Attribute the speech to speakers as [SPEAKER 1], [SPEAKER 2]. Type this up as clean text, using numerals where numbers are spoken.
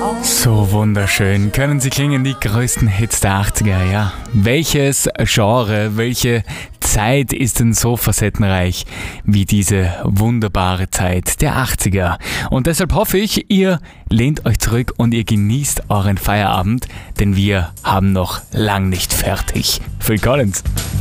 [SPEAKER 1] So wunderschön können sie klingen, die größten Hits der 80er, ja. Welches Genre, welche Zeit ist denn so facettenreich wie diese wunderbare Zeit der 80er? Und deshalb hoffe ich, ihr lehnt euch zurück und ihr genießt euren Feierabend, denn wir haben noch lang nicht fertig. Phil Collins.